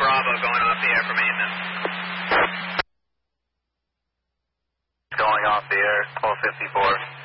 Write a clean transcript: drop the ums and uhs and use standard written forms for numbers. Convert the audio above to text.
Bravo going off the air for maintenance. Going off the air, 1254.